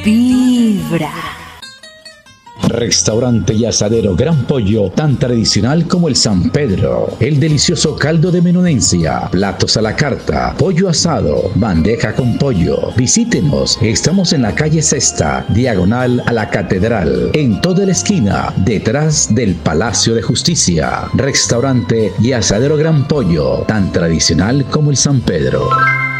Vibra. Restaurante y asadero Gran Pollo, tan tradicional como el San Pedro. El delicioso caldo de menudencia, platos a la carta, pollo asado, bandeja con pollo. Visítenos, estamos en la calle Sexta, diagonal a la Catedral, en toda la esquina, detrás del Palacio de Justicia. Restaurante y asadero Gran Pollo, tan tradicional como el San Pedro.